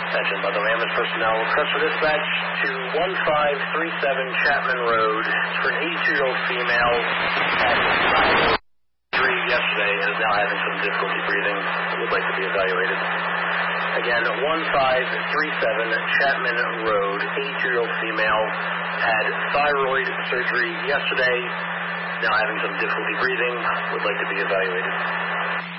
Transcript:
Attention, by the ambulance personnel. Request for dispatch to 1537 Chapman Road for an 82-year-old female had surgery yesterday and is now having some difficulty breathing. Would like to be evaluated. Again, 1537 Chapman Road, 82-year-old female had thyroid surgery yesterday, now having some difficulty breathing. Would like to be evaluated.